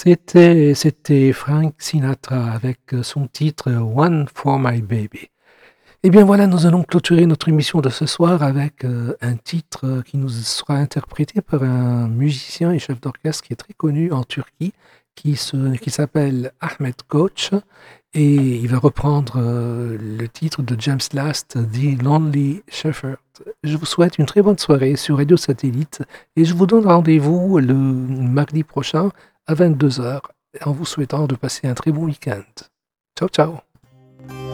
C'était Frank Sinatra avec son titre One for My Baby. Eh bien voilà, nous allons clôturer notre émission de ce soir avec un titre qui nous sera interprété par un musicien et chef d'orchestre qui est très connu en Turquie, qui s'appelle Ahmet Koç, et il va reprendre le titre de James Last, The Lonely Shepherd. Je vous souhaite une très bonne soirée sur Radio Satellite et je vous donne rendez-vous le mardi prochain à 22 heures, en vous souhaitant de passer un très bon week-end. Ciao, ciao!